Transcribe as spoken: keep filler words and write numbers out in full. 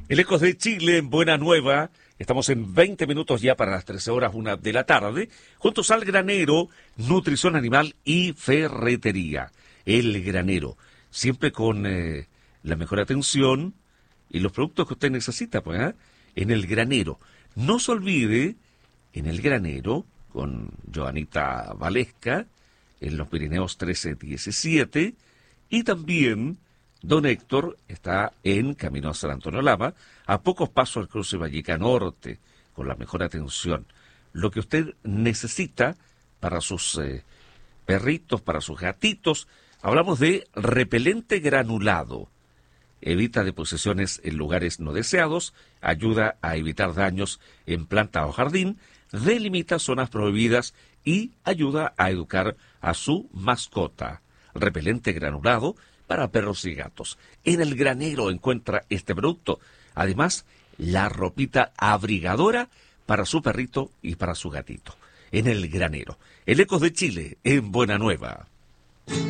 El Ecos de Chile en Buena Nueva. Estamos en veinte minutos ya para las trece horas, una de la tarde, juntos al Granero, Nutrición Animal y Ferretería. El Granero, siempre con eh, la mejor atención y los productos que usted necesita, pues, ¿eh? En El Granero. No se olvide, en El Granero, con Joanita Valesca, en los Pirineos trece diecisiete, y también don Héctor está en Camino a San Antonio Lama, a pocos pasos al cruce Valleca Norte, con la mejor atención. Lo que usted necesita para sus eh, perritos, para sus gatitos, hablamos de repelente granulado. Evita deposiciones en lugares no deseados, ayuda a evitar daños en planta o jardín, delimita zonas prohibidas y ayuda a educar a su mascota. Repelente granulado para perros y gatos. En El Granero encuentra este producto. Además, la ropita abrigadora para su perrito y para su gatito. En El Granero. El Ecos de Chile, en Buena Nueva.